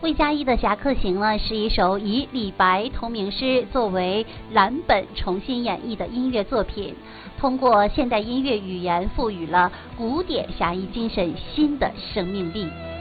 魏佳艺的《侠客行》呢，是一首以李白同名诗作为蓝本重新演绎的音乐作品，通过现代音乐语言赋予了古典侠义精神新的生命力。